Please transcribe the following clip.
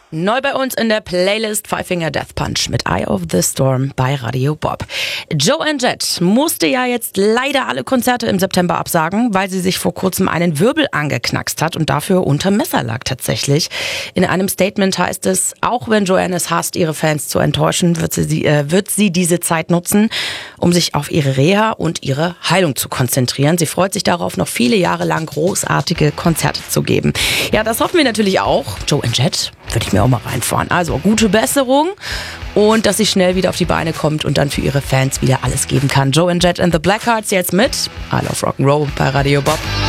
Neu bei uns in der Playlist Five Finger Death Punch mit Eye of the Storm bei Radio Bob. Joan Jett musste ja jetzt leider alle Konzerte im September absagen, weil sie sich vor kurzem einen Wirbel angeknackst hat und dafür unter Messer lag tatsächlich. In einem Statement heißt es, auch wenn Joan es hasst, ihre Fans zu enttäuschen, wird sie diese Zeit nutzen, um sich auf ihre Reha und ihre Heilung zu konzentrieren. Sie freut sich darauf, noch viele Jahre lang großartige Konzerte zu geben. Ja, das hoffen wir natürlich auch. Joan Jett würde ich mir auch mal reinfahren. Also gute Besserung und dass sie schnell wieder auf die Beine kommt und dann für ihre Fans wieder alles geben kann. Joan Jett and the Blackhearts jetzt mit I Love Rock'n'Roll bei Radio Bob.